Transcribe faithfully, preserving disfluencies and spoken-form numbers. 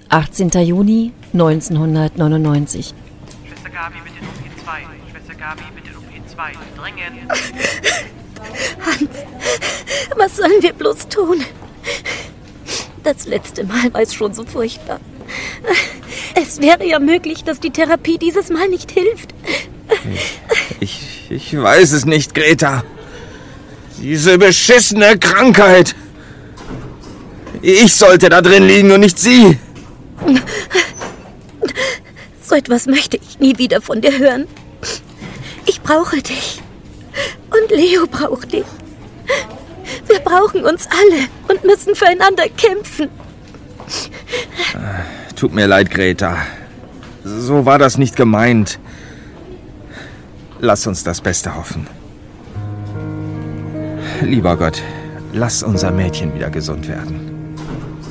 achtzehnter Juni neunzehnhundertneunundneunzig. Schwester Gabi, bitte in O P zwei. Schwester Gabi, bitte in O P zwei. Dringend. Hans, was sollen wir bloß tun? Das letzte Mal war es schon so furchtbar. Es wäre ja möglich, dass die Therapie dieses Mal nicht hilft. Ich, ich weiß es nicht, Greta. Diese beschissene Krankheit. Ich sollte da drin liegen und nicht sie. So etwas möchte ich nie wieder von dir hören. Ich brauche dich. Und Leo braucht dich. Wir brauchen uns alle und müssen füreinander kämpfen. Tut mir leid, Greta. So war das nicht gemeint. Lass uns das Beste hoffen. Lieber Gott, lass unser Mädchen wieder gesund werden.